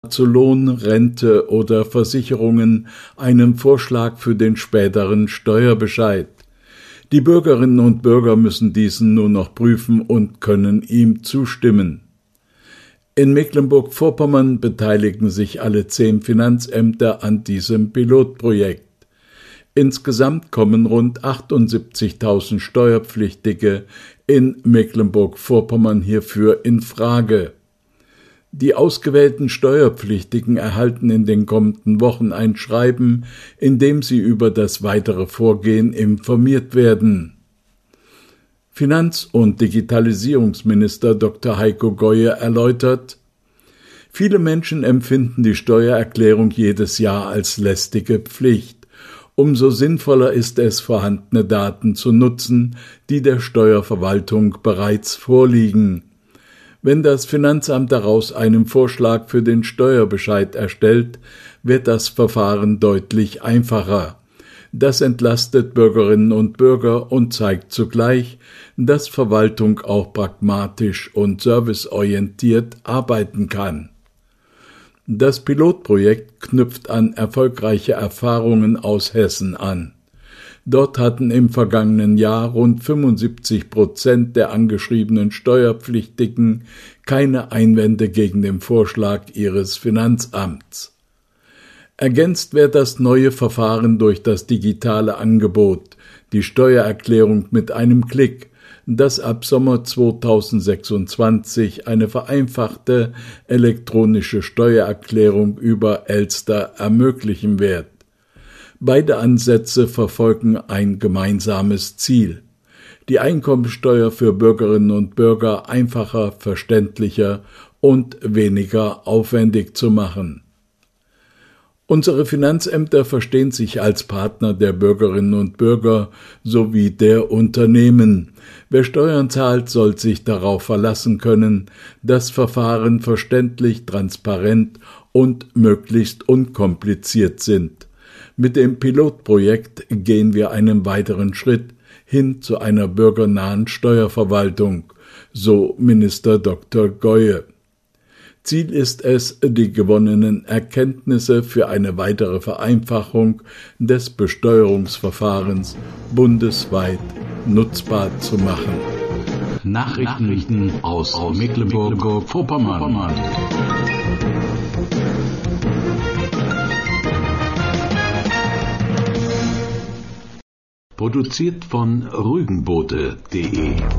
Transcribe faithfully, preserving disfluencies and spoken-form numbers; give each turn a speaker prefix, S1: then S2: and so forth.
S1: zu Lohn, Rente oder Versicherungen einen Vorschlag für den späteren Steuerbescheid. Die Bürgerinnen und Bürger müssen diesen nur noch prüfen und können ihm zustimmen. In Mecklenburg-Vorpommern beteiligen sich alle zehn Finanzämter an diesem Pilotprojekt. Insgesamt kommen rund achtundsiebzigtausend Steuerpflichtige in Mecklenburg-Vorpommern hierfür in Frage. Die ausgewählten Steuerpflichtigen erhalten in den kommenden Wochen ein Schreiben, in dem sie über das weitere Vorgehen informiert werden. Finanz- und Digitalisierungsminister Doktor Heiko Goye erläutert: Viele Menschen empfinden die Steuererklärung jedes Jahr als lästige Pflicht. Umso sinnvoller ist es, vorhandene Daten zu nutzen, die der Steuerverwaltung bereits vorliegen. Wenn das Finanzamt daraus einen Vorschlag für den Steuerbescheid erstellt, wird das Verfahren deutlich einfacher. Das entlastet Bürgerinnen und Bürger und zeigt zugleich, dass Verwaltung auch pragmatisch und serviceorientiert arbeiten kann. Das Pilotprojekt knüpft an erfolgreiche Erfahrungen aus Hessen an. Dort hatten im vergangenen Jahr rund fünfundsiebzig Prozent der angeschriebenen Steuerpflichtigen keine Einwände gegen den Vorschlag ihres Finanzamts. Ergänzt wird das neue Verfahren durch das digitale Angebot, die Steuererklärung mit einem Klick, das ab Sommer zweitausendsechsundzwanzig eine vereinfachte elektronische Steuererklärung über Elster ermöglichen wird. Beide Ansätze verfolgen ein gemeinsames Ziel: die Einkommensteuer für Bürgerinnen und Bürger einfacher, verständlicher und weniger aufwendig zu machen. Unsere Finanzämter verstehen sich als Partner der Bürgerinnen und Bürger sowie der Unternehmen. Wer Steuern zahlt, soll sich darauf verlassen können, dass Verfahren verständlich, transparent und möglichst unkompliziert sind. Mit dem Pilotprojekt gehen wir einen weiteren Schritt hin zu einer bürgernahen Steuerverwaltung, so Minister Doktor Goye. Ziel ist es, die gewonnenen Erkenntnisse für eine weitere Vereinfachung des Besteuerungsverfahrens bundesweit nutzbar zu machen.
S2: Nachrichten aus Mecklenburg-Vorpommern. Produziert von Rügenboote punkt de